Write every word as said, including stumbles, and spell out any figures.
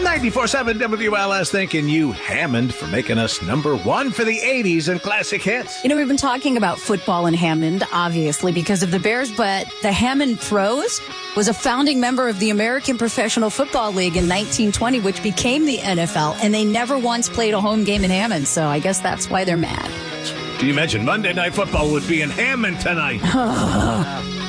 ninety-four point seven W L S thanking you, Hammond, for making us number one for the eighties and classic hits. You know, we've been talking about football in Hammond, obviously, because of the Bears, but the Hammond Pros was a founding member of the American Professional Football League in nineteen twenty, which became the N F L, and they never once played a home game in Hammond, so I guess that's why they're mad. Can you imagine Monday Night Football would be in Hammond tonight?